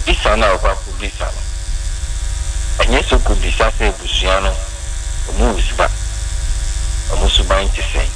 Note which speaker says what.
Speaker 1: bisa na kwa kubisa no enye so kubisa se busuano omu suba omu suban ti sen